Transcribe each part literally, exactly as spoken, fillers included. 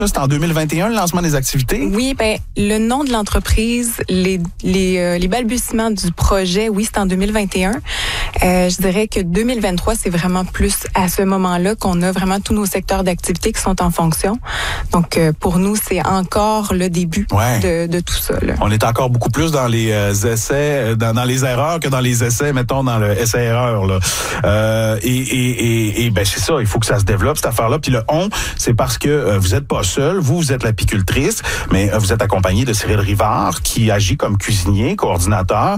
C'est en deux mille vingt et un, le lancement des activités? Oui, ben le nom de l'entreprise, les, les, euh, les balbutiements du projet, oui, c'est en deux mille vingt et un. Euh, je dirais que deux mille vingt-trois, c'est vraiment plus à ce moment-là qu'on a vraiment tous nos secteurs d'activité qui sont en fonction. Donc, euh, pour nous, c'est encore le début ouais. de, de tout ça. Là. On est encore beaucoup plus dans les euh, essais, dans, dans les erreurs que dans les essais, mettons, dans le essai-erreur. Là. Euh, et et, et, et ben c'est ça, il faut que ça se développe, cette affaire-là. Puis le « on », c'est parce que euh, vous n'êtes pas seul, vous, vous êtes l'apicultrice, mais euh, vous êtes accompagné de Cyril Rivard, qui agit comme cuisinier, coordinateur,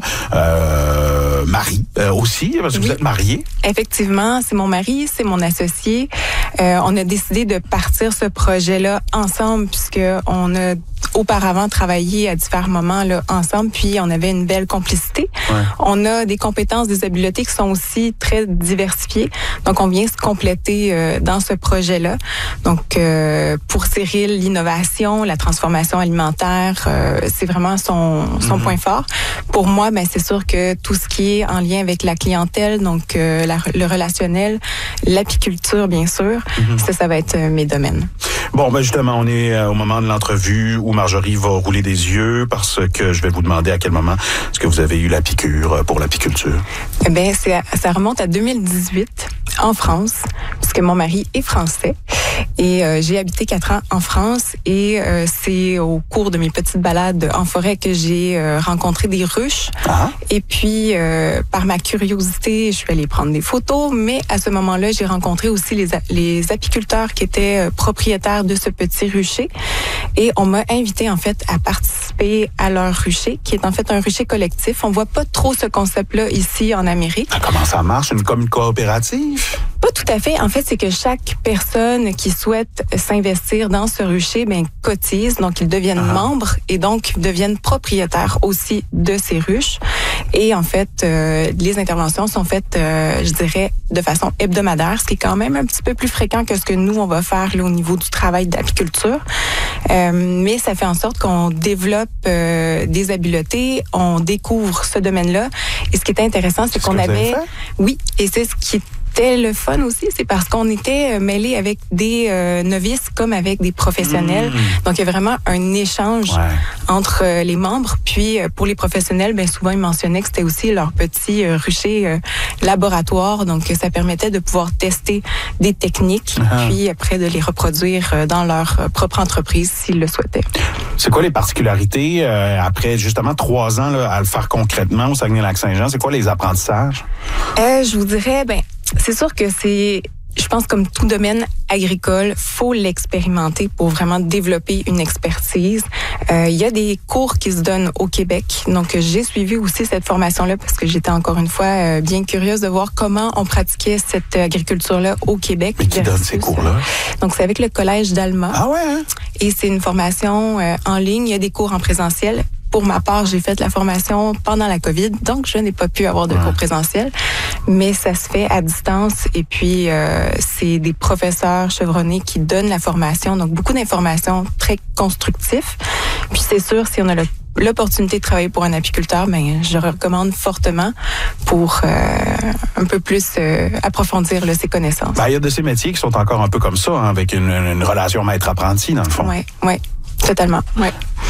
euh, mari euh, aussi, parce que oui. vous êtes mariée. Effectivement, c'est mon mari, c'est mon associé. Euh, on a décidé de partir ce projet-là ensemble, puisque on a auparavant travaillé à différents moments là, ensemble, puis on avait une belle complicité. Ouais. On a des compétences, des habiletés qui sont aussi très diversifiées. Donc, on vient se compléter euh, dans ce projet-là. Donc, euh, pour Cyril, l'innovation, la transformation alimentaire, euh, c'est vraiment son, son mm-hmm. point fort. Pour moi, ben c'est sûr que tout ce qui est en lien avec la clientèle, donc euh, la, le relationnel, l'apiculture, bien sûr, mm-hmm. ça, ça va être euh, mes domaines. Bon, ben justement, on est euh, au moment de l'entrevue où Marjorie va rouler des yeux parce que je vais vous demander à quel moment est-ce que vous avez eu la piqûre pour l'apiculture. Eh bien, c'est, ça remonte à deux mille dix-huit en France, puisque mon mari est français. Et euh, j'ai habité quatre ans en France et euh, c'est au cours de mes petites balades en forêt que j'ai euh, rencontré des ruches. Ah. Et puis, euh, par ma curiosité, je suis allée prendre des photos, mais à ce moment-là, j'ai rencontré aussi les, les apiculteurs qui étaient euh, propriétaires de ce petit rucher. Et on m'a invité en fait à participer à leur rucher, qui est en fait un rucher collectif. On voit pas trop ce concept-là ici en Amérique. Ah, comment ça marche? Une, comme une coopérative? Pas tout à fait. En fait, c'est que chaque personne qui souhaite s'investir dans ce rucher, ben, cotise, donc ils deviennent ah. membres et donc deviennent propriétaires aussi de ces ruches. Et en fait, euh, les interventions sont faites, euh, je dirais, de façon hebdomadaire, ce qui est quand même un petit peu plus fréquent que ce que nous, on va faire là, au niveau du travail d'apiculture. Euh, mais ça fait en sorte qu'on développe euh, des habiletés, on découvre ce domaine-là. Et ce qui est intéressant, c'est, c'est qu'on avait... Oui, et c'est ce qui est C'était le fun aussi, c'est parce qu'on était mêlés avec des euh, novices comme avec des professionnels. Mmh. Donc, il y a vraiment un échange ouais. entre euh, les membres. Puis, euh, pour les professionnels, ben souvent, ils mentionnaient que c'était aussi leur petit euh, rucher euh, laboratoire. Donc, ça permettait de pouvoir tester des techniques, uh-huh. puis après de les reproduire euh, dans leur euh, propre entreprise s'ils le souhaitaient. C'est quoi les particularités euh, après justement trois ans là, à le faire concrètement au Saguenay-Lac-Saint-Jean? C'est quoi les apprentissages? Euh, je vous dirais, ben c'est sûr que c'est, je pense comme tout domaine agricole, faut l'expérimenter pour vraiment développer une expertise. Euh, il y a des cours qui se donnent au Québec, donc j'ai suivi aussi cette formation-là parce que j'étais encore une fois euh, bien curieuse de voir comment on pratiquait cette agriculture-là au Québec. Mais qui versus, donne ces cours-là? Donc c'est avec le Collège d'Alma. Ah ouais? Hein? Et c'est une formation euh, en ligne. Il y a des cours en présentiel. Pour ma part, j'ai fait la formation pendant la COVID, donc je n'ai pas pu avoir de ouais. cours présentiels, mais ça se fait à distance et puis euh, c'est des professeurs chevronnés qui donnent la formation, donc beaucoup d'informations très constructives. Puis c'est sûr, si on a le l'opportunité de travailler pour un apiculteur, ben je recommande fortement pour euh, un peu plus euh, approfondir là, ses connaissances. Ben, il y a de ces métiers qui sont encore un peu comme ça, hein, avec une, une relation maître-apprenti, dans le fond. Oui, oui, totalement, oui.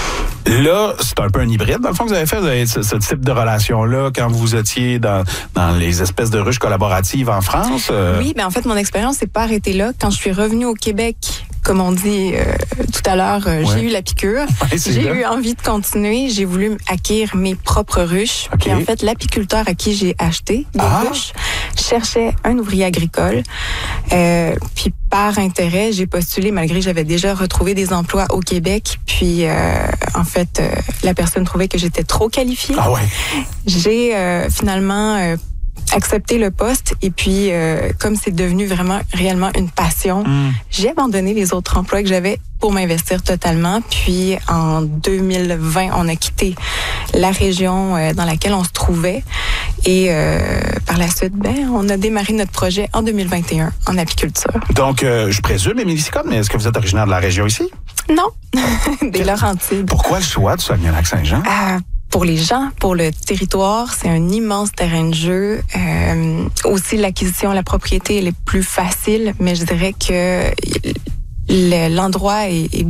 Là, c'est un peu un hybride, dans le fond, que vous avez fait, vous avez ce, ce type de relation-là quand vous étiez dans, dans les espèces de ruches collaboratives en France? Euh... Oui, mais en fait, mon expérience s'est pas arrêtée là. Quand je suis revenue au Québec, comme on dit euh, tout à l'heure, euh, ouais. j'ai eu la piqûre. Ouais, j'ai là. eu envie de continuer. J'ai voulu acquérir mes propres ruches. Okay. Et en fait, l'apiculteur à qui j'ai acheté des ah. ruches cherchait un ouvrier agricole. Euh, puis par intérêt, j'ai postulé malgré que j'avais déjà retrouvé des emplois au Québec. Puis euh, en fait, euh, la personne trouvait que j'étais trop qualifiée. Ah ouais. J'ai euh, finalement euh, accepté le poste et puis euh, comme c'est devenu vraiment réellement une passion, mm. j'ai abandonné les autres emplois que j'avais pour m'investir totalement. Puis en deux mille vingt, on a quitté la région euh, dans laquelle on se trouvait et euh, par la suite, ben, on a démarré notre projet en deux mille vingt et un en apiculture. Donc, euh, je présume, Émilie Sicotte, mais est-ce que vous êtes originaire de la région ici? Non, des Laurentides. Pourquoi le choix du Saguenay-Lac-Saint-Jean? Euh, Pour les gens, pour le territoire, c'est un immense terrain de jeu. Euh, aussi, l'acquisition, la propriété, elle est plus facile, mais je dirais que le, l'endroit est, est